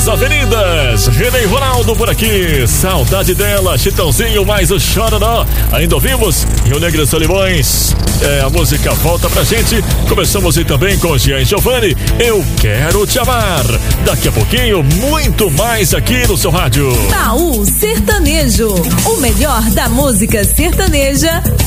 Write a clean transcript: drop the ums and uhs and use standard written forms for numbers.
das avenidas. René Ronaldo por aqui. Saudade dela, Chitãozinho, mais o Chororó. Ainda ouvimos Rio Negro e Solimões. A música volta pra gente. Começamos aí também com Jean e Giovanni. Eu Quero Te Amar. Daqui a pouquinho, muito mais aqui no seu rádio. Baú Sertanejo. O melhor da música sertaneja